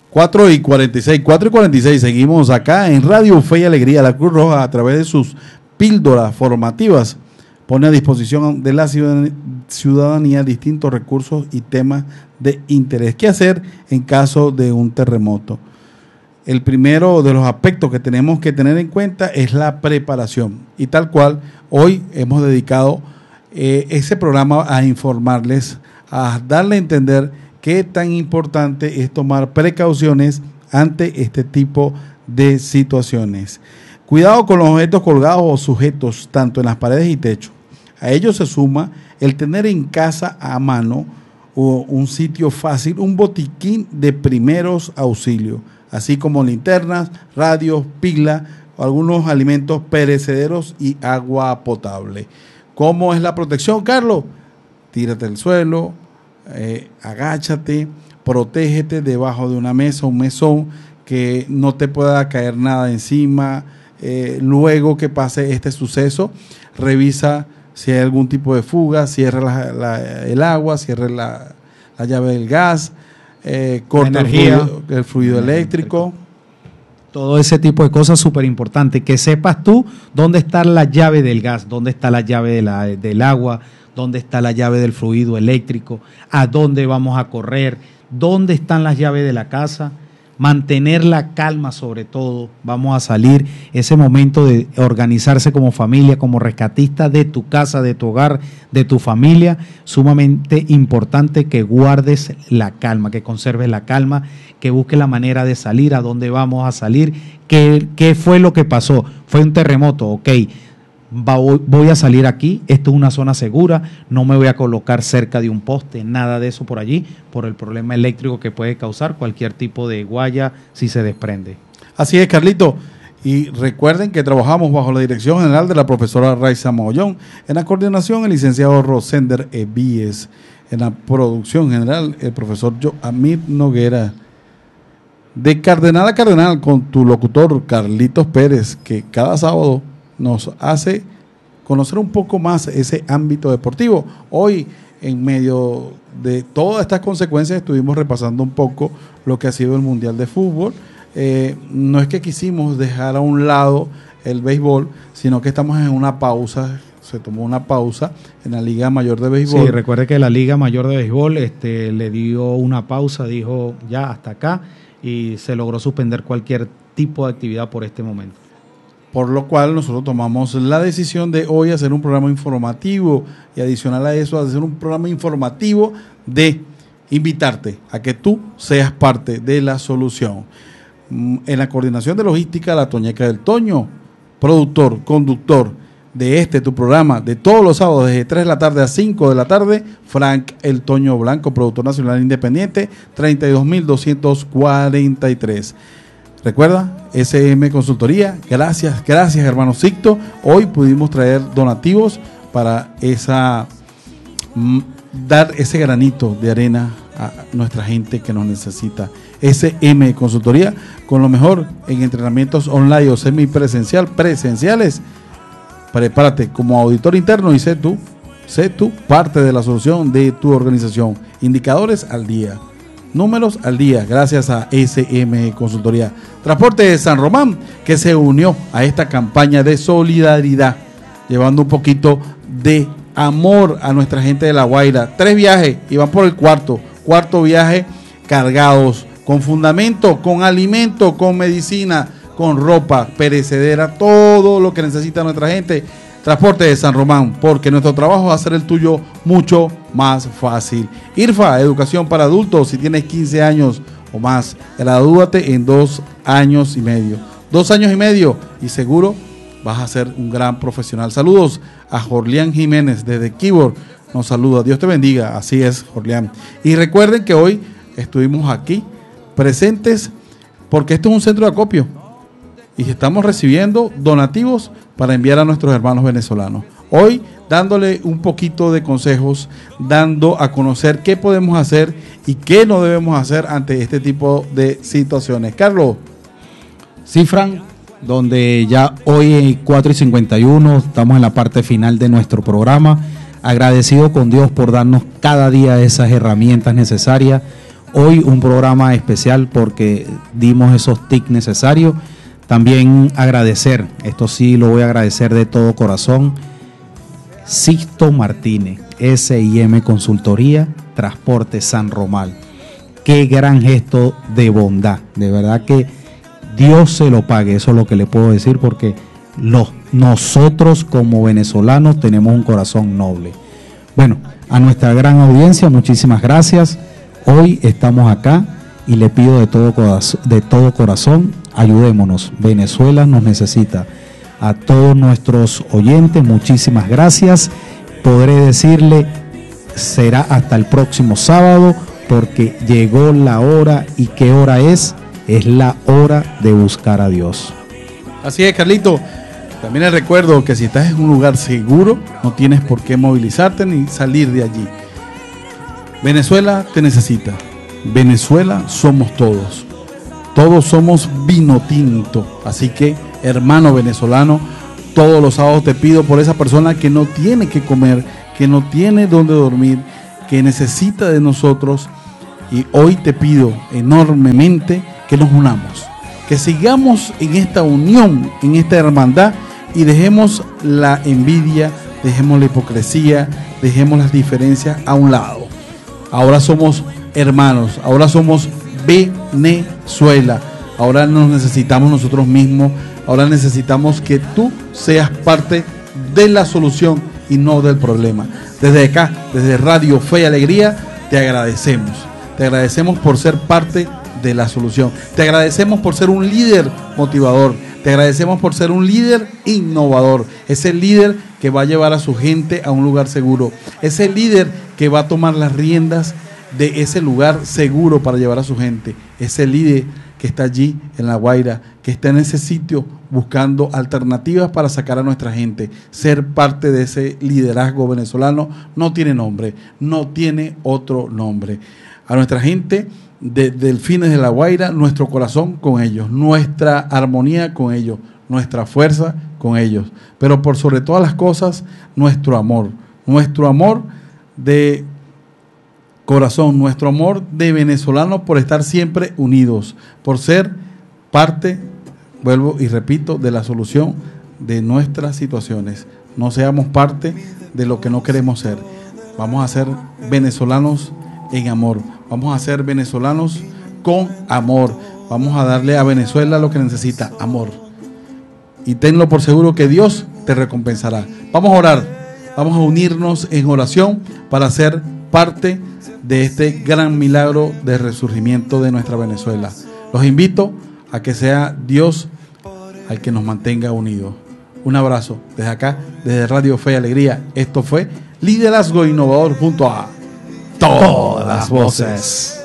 4:46, seguimos acá en Radio Fe y Alegría. La Cruz Roja, a través de sus píldoras formativas, pone a disposición de la ciudadanía distintos recursos y temas de interés. ¿Qué hacer en caso de un terremoto? El primero de los aspectos que tenemos que tener en cuenta es la preparación. Y tal cual, hoy hemos dedicado ese programa a informarles, a darle a entender qué tan importante es tomar precauciones ante este tipo de situaciones. Cuidado con los objetos colgados o sujetos, tanto en las paredes y techo. A ello se suma el tener en casa a mano o un sitio fácil, un botiquín de primeros auxilios, así como linternas, radios, pilas, algunos alimentos perecederos y agua potable. ¿Cómo es la protección, Carlos? Tírate al suelo, agáchate, protégete debajo de una mesa, un mesón, que no te pueda caer nada encima. Luego que pase este suceso, revisa si hay algún tipo de fuga, cierre el agua, cierre la llave del gas, corta el fluido eléctrico. Todo ese tipo de cosas súper importante. Que sepas tú dónde está la llave del gas, dónde está la llave del agua, dónde está la llave del fluido eléctrico, a dónde vamos a correr, dónde están las llaves de la casa. Mantener la calma sobre todo. Vamos a salir, ese momento de organizarse como familia, como rescatista de tu casa, de tu hogar, de tu familia. Sumamente importante que guardes la calma, que conserves la calma, que busques la manera de salir, a dónde vamos a salir, qué fue lo que pasó. Fue un terremoto, ok. Voy a salir aquí, esto es una zona segura, no me voy a colocar cerca de un poste, nada de eso por allí, por el problema eléctrico que puede causar cualquier tipo de guaya si se desprende. Así es, Carlito, y recuerden que trabajamos bajo la dirección general de la profesora Raiza Mogollón, en la coordinación el licenciado Rosender Evíes, en la producción general el profesor Amir Noguera. De cardenal a cardenal con tu locutor Carlitos Pérez, que cada sábado nos hace conocer un poco más ese ámbito deportivo. Hoy, en medio de todas estas consecuencias, estuvimos repasando un poco lo que ha sido el Mundial de Fútbol. No es que quisimos dejar a un lado el béisbol, sino que estamos en una pausa. Se tomó una pausa en la Liga Mayor de Béisbol. Sí, recuerde que la Liga Mayor de Béisbol le dio una pausa, dijo ya hasta acá, y se logró suspender cualquier tipo de actividad por este momento. Por lo cual nosotros tomamos la decisión de hoy hacer un programa informativo y adicional a eso hacer un programa informativo de invitarte a que tú seas parte de la solución. En la coordinación de logística, la Toñeca del Toño, productor, conductor de tu programa, de todos los sábados desde 3 de la tarde a 5 de la tarde, Frank El Toño Blanco, productor nacional independiente, 32.243. Recuerda, SM Consultoría, gracias hermano Sicto. Hoy pudimos traer donativos para dar ese granito de arena a nuestra gente que nos necesita. SM Consultoría, con lo mejor en entrenamientos online o presenciales. Prepárate como auditor interno y sé tú parte de la solución de tu organización. Indicadores al día. Números al día, gracias a SM Consultoría. Transporte de San Román, que se unió a esta campaña de solidaridad, llevando un poquito de amor a nuestra gente de La Guaira. 3 viajes y van por el cuarto viaje, cargados con fundamento, con alimento, con medicina, con ropa perecedera, todo lo que necesita nuestra gente. Transporte de San Román, porque nuestro trabajo va a hacer el tuyo mucho más fácil. IRFA, educación para adultos, si tienes 15 años o más, gradúate en 2 años y medio. 2 años y medio y seguro vas a ser un gran profesional. Saludos a Jorlián Jiménez desde Keyboard, nos saluda, Dios te bendiga. Así es, Jorlián. Y recuerden que hoy estuvimos aquí presentes porque esto es un centro de acopio y estamos recibiendo donativos para enviar a nuestros hermanos venezolanos. Hoy dándole un poquito de consejos, dando a conocer qué podemos hacer y qué no debemos hacer ante este tipo de situaciones. Carlos. Sí, Fran, donde ya hoy 4:51 estamos en la parte final de nuestro programa. Agradecido con Dios por darnos cada día esas herramientas necesarias. hoy un programa especial porque dimos esos tips necesarios. También agradecer, esto sí lo voy a agradecer de todo corazón, Sixto Martínez, S&M Consultoría, Transporte San Román. Qué gran gesto de bondad, de verdad que Dios se lo pague, eso es lo que le puedo decir, porque nosotros como venezolanos tenemos un corazón noble. Bueno, a nuestra gran audiencia, muchísimas gracias. Hoy estamos acá y le pido de todo corazón, ayudémonos. Venezuela nos necesita. A todos nuestros oyentes, muchísimas gracias. Podré decirle, será hasta el próximo sábado, porque llegó la hora. ¿Y qué hora es? Es la hora de buscar a Dios. Así es, Carlito. También les recuerdo que si estás en un lugar seguro, no tienes por qué movilizarte ni salir de allí. Venezuela te necesita. Venezuela somos todos. Todos somos vino tinto. Así que, hermano venezolano, todos los sábados te pido por esa persona que no tiene que comer, que no tiene dónde dormir, que necesita de nosotros. Y hoy te pido enormemente que nos unamos, que sigamos en esta unión, en esta hermandad, y dejemos la envidia, dejemos la hipocresía, dejemos las diferencias a un lado. Ahora somos hermanos, ahora somos Venezuela, ahora nos necesitamos nosotros mismos, ahora necesitamos que tú seas parte de la solución y no del problema. Desde acá, desde Radio Fe y Alegría, te agradecemos por ser parte de la solución, te agradecemos por ser un líder motivador, te agradecemos por ser un líder innovador, ese líder que va a llevar a su gente a un lugar seguro, ese líder que va a tomar las riendas de ese lugar seguro para llevar a su gente, ese líder que está allí en La Guaira, que está en ese sitio buscando alternativas para sacar a nuestra gente. Ser parte de ese liderazgo venezolano no tiene nombre, no tiene otro nombre. A nuestra gente de Delfines de La Guaira, nuestro corazón con ellos, nuestra armonía con ellos, nuestra fuerza con ellos, pero por sobre todas las cosas, nuestro amor de corazón, nuestro amor de venezolanos por estar siempre unidos, por ser parte, vuelvo y repito, de la solución de nuestras situaciones. No seamos parte de lo que no queremos ser. Vamos a ser venezolanos en amor. Vamos a ser venezolanos con amor. Vamos a darle a Venezuela lo que necesita, amor. Y tenlo por seguro que Dios te recompensará. Vamos a orar. Vamos a unirnos en oración para ser parte de este gran milagro de resurgimiento de nuestra Venezuela. Los invito a que sea Dios al que nos mantenga unidos. Un abrazo desde acá, desde Radio Fe y Alegría. Esto fue Liderazgo Innovador junto a todas las voces.